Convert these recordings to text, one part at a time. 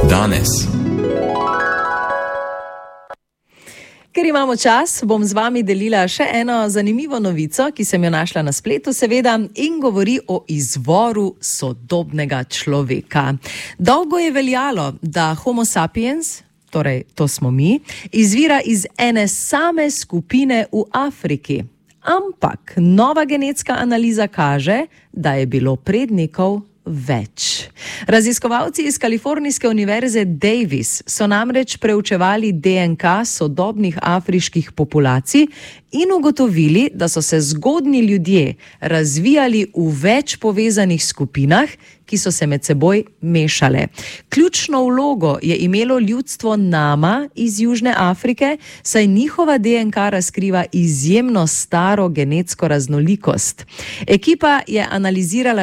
Danes. Ker imamo čas, bom z vami delila še eno zanimivo novico, ki sem jo našla na spletu, seveda, in govori o izvoru sodobnega človeka. Dolgo je veljalo, da Homo sapiens, torej to smo mi, izvira iz ene same skupine v Afriki. Ampak nova genetska analiza kaže, da je bilo prednikov več. Raziskovalci iz Kalifornijske univerze Davis so namreč preučevali DNK sodobnih afriških populacij in ugotovili, da so se zgodnji ljudje razvijali v več povezanih skupinah, ki so se med seboj mešale. Ključno vlogo je imelo ljudstvo Nama iz Južne Afrike, saj njihova DNK razkriva izjemno staro genetsko raznolikost. Ekipa je analizirala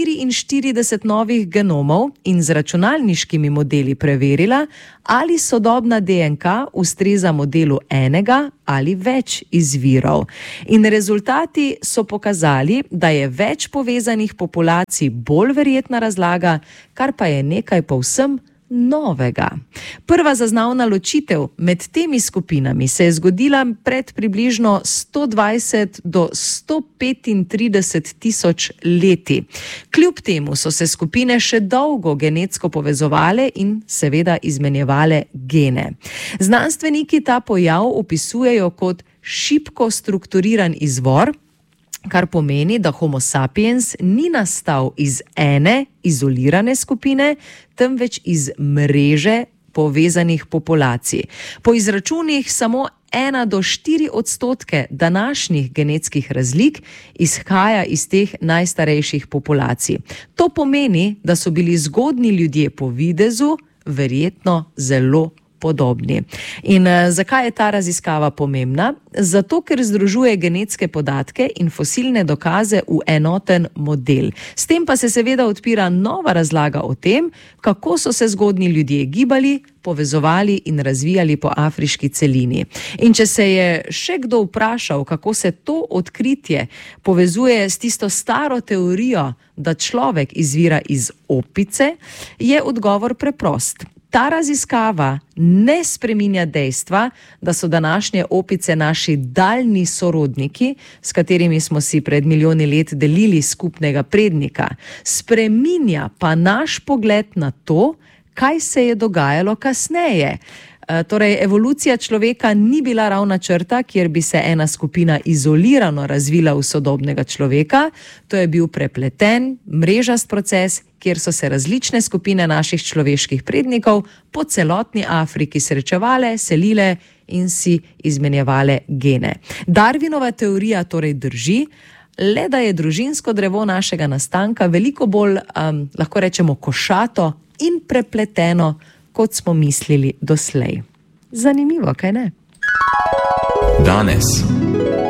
44 novih genomov in z računalniškimi modeli preverila, ali sodobna DNK ustreza modelu enega ali več izvirov. In rezultati so pokazali, da je več povezanih populacij bolj verjetna razlaga, kar pa je nekaj povsem novega. Prva zaznavna ločitev med temi skupinami se je zgodila pred približno 120 do 135 tisoč leti. Kljub temu so se skupine še dolgo genetsko povezovale in seveda izmenjevale gene. Znanstveniki ta pojav opisujejo kot šibko strukturiran izvor, kar pomeni, da Homo sapiens ni nastal iz ene izolirane skupine, temveč iz mreže povezanih populacij. Po izračunih samo 1 do 4% današnjih genetskih razlik izhaja iz teh najstarejših populacij. To pomeni, da so bili zgodnji ljudje po videzu verjetno zelo podobni. In zakaj je ta raziskava pomembna? Zato, ker združuje genetske podatke in fosilne dokaze v enoten model. S tem pa se seveda odpira nova razlaga o tem, kako so se zgodnji ljudje gibali, povezovali in razvijali po afriški celini. In če se je še kdo vprašal, kako se to odkritje povezuje s tisto staro teorijo, da človek izvira iz opice, je odgovor preprost. Ta raziskava ne spreminja dejstva, da so današnje opice naši daljni sorodniki, s katerimi smo si pred milijoni let delili skupnega prednika. Spreminja pa naš pogled na to, kaj se je dogajalo kasneje. Torej, evolucija človeka ni bila ravna črta, kjer bi se ena skupina izolirano razvila v sodobnega človeka. To je bil prepleten, mrežast proces, kjer so se različne skupine naših človeških prednikov po celotni Afriki srečevale, selile in si izmenjevale gene. Darwinova teorija torej drži, le da je družinsko drevo našega nastanka veliko bolj, lahko rečemo, košato in prepleteno, kot smo mislili doslej. Zanimivo, kaj ne? Danes.